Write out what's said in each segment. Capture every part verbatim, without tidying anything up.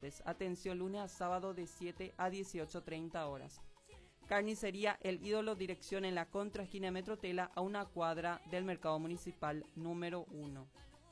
Corrientes. Atención lunes a sábado de siete a dieciocho treinta horas. Carnicería El Ídolo, dirección en la contraesquina de Metrotela, a una cuadra del Mercado Municipal número uno.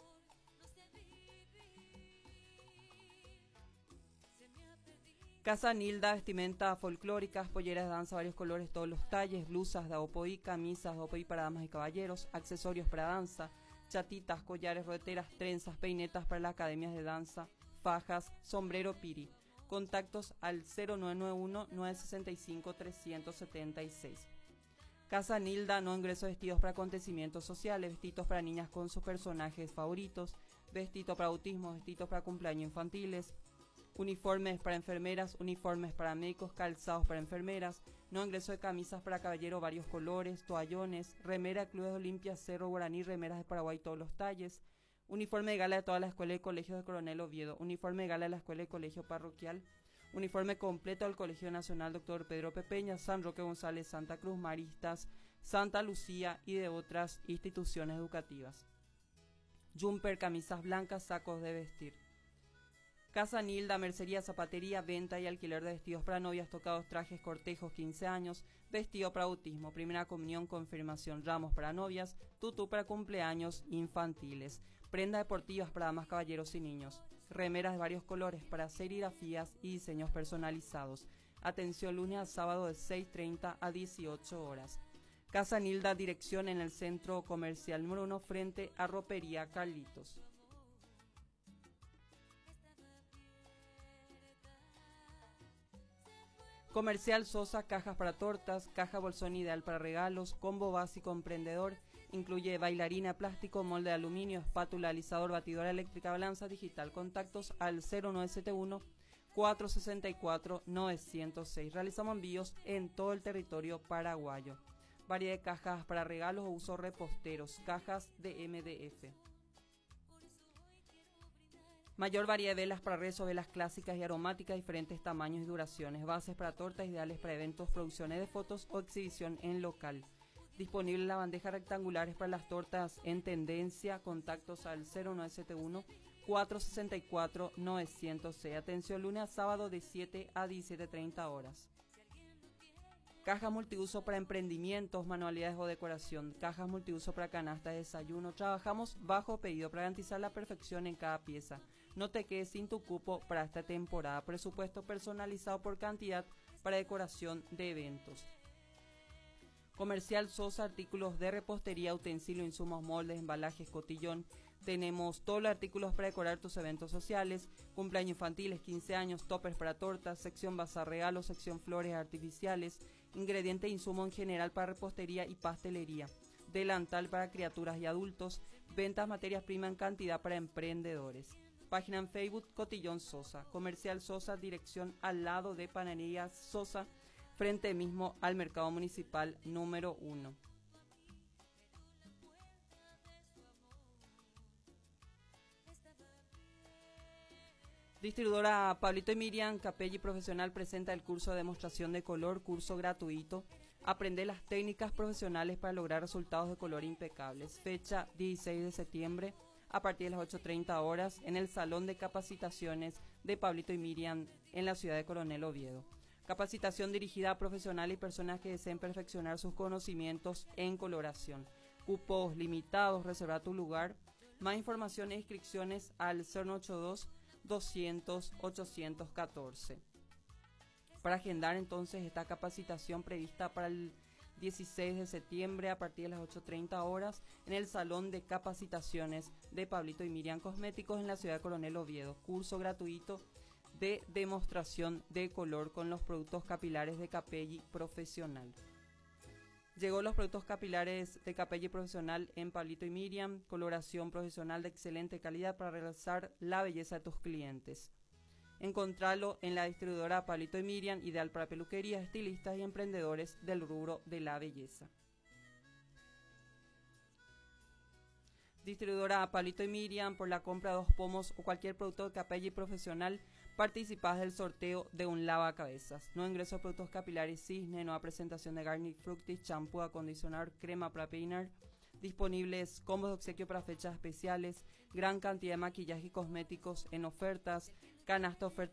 Casa Nilda, vestimenta folclóricas, polleras de danza, varios colores, todos los talles, blusas de Opoí, camisas de Opoí para damas y caballeros, accesorios para danza, chatitas, collares, rodeteras, trenzas, peinetas para las academias de danza, fajas, sombrero piri. Contactos al cero nueve nueve uno, nueve seis cinco, tres siete seis. Casa Nilda, no ingreso vestidos para acontecimientos sociales, vestidos para niñas con sus personajes favoritos, vestidos para autismo, vestidos para cumpleaños infantiles, uniformes para enfermeras, uniformes para médicos, calzados para enfermeras, no ingreso de camisas para caballero, varios colores, toallones, remera, clubes de Olimpia, Cerro Guaraní, remeras de Paraguay, todos los talles, uniforme de gala de toda la escuela y colegio de Coronel Oviedo, uniforme de gala de la escuela y colegio parroquial, uniforme completo del Colegio Nacional Doctor Pedro Pepeña, San Roque González, Santa Cruz, Maristas, Santa Lucía y de otras instituciones educativas. Jumper, camisas blancas, sacos de vestir. Casa Nilda, mercería, zapatería, venta y alquiler de vestidos para novias, tocados, trajes, cortejos, quince años, vestido para autismo, primera comunión, confirmación, ramos para novias, tutú para cumpleaños infantiles, prendas deportivas para damas, caballeros y niños, remeras de varios colores para serigrafías y diseños personalizados. Atención lunes a sábado de seis treinta a dieciocho horas. Casa Nilda, dirección en el Centro Comercial número uno frente a Ropería Carlitos. Comercial Sosa, cajas para tortas, caja bolsón ideal para regalos, combo básico emprendedor, incluye bailarina, plástico, molde de aluminio, espátula, alisador, batidora eléctrica, balanza digital. Contactos al cero nueve siete uno, cuatro seis cuatro, nueve cero seis. Realizamos envíos en todo el territorio paraguayo. Variedad de cajas para regalos o uso reposteros, cajas de M D F. Mayor variedad de velas para rezos, velas clásicas y aromáticas, diferentes tamaños y duraciones, bases para tortas, ideales para eventos, producciones de fotos o exhibición en local. Disponible la bandeja rectangulares para las tortas en tendencia. Contactos al cero nueve siete uno, cuatro seis cuatro, nueve cero seis. Atención lunes a sábado de siete a diecisiete treinta horas. Cajas multiuso para emprendimientos, manualidades o decoración. Cajas multiuso para canastas de desayuno. Trabajamos bajo pedido para garantizar la perfección en cada pieza. No te quedes sin tu cupo para esta temporada. Presupuesto personalizado por cantidad para decoración de eventos. Comercial Sosa, artículos de repostería, utensilios, insumos, moldes, embalajes, cotillón. Tenemos todos los artículos para decorar tus eventos sociales, cumpleaños infantiles, quince años, toppers para tortas, sección bazar regalos, sección flores artificiales, ingredientes e insumos en general para repostería y pastelería, delantal para criaturas y adultos, ventas materias primas en cantidad para emprendedores. Página en Facebook Cotillón Sosa. Comercial Sosa, dirección al lado de Panadería Sosa, frente mismo al Mercado Municipal número uno. Distribuidora Pablito y Miriam, Capelli Profesional presenta el curso de demostración de color, curso gratuito. Aprende las técnicas profesionales para lograr resultados de color impecables. Fecha dieciséis de septiembre a partir de las ocho treinta horas en el Salón de Capacitaciones de Pablito y Miriam en la ciudad de Coronel Oviedo. Capacitación dirigida a profesionales y personas que deseen perfeccionar sus conocimientos en coloración. Cupos limitados, reserva tu lugar. Más información e inscripciones al cero ocho dos, doscientos, ochocientos catorce. Para agendar entonces esta capacitación prevista para el dieciséis de septiembre a partir de las ocho treinta horas en el Salón de Capacitaciones de Pablito y Miriam Cosméticos en la ciudad de Coronel Oviedo. Curso gratuito de demostración de color con los productos capilares de Capelli Profesional. Llegó los productos capilares de Capelli Profesional en Pablito y Miriam, coloración profesional de excelente calidad para realzar la belleza de tus clientes. Encontralo en la distribuidora Pablito y Miriam, ideal para peluquerías, estilistas y emprendedores del rubro de la belleza. Distribuidora Pablito y Miriam, por la compra de dos pomos o cualquier producto de Capelli Profesional, participas del sorteo de un lavacabezas. No ingreso a productos capilares Cisne, nueva presentación de Garnier Fructis, champú, acondicionador, crema para peinar. Disponibles combos de obsequio para fechas especiales, gran cantidad de maquillaje y cosméticos en ofertas, canasta oferta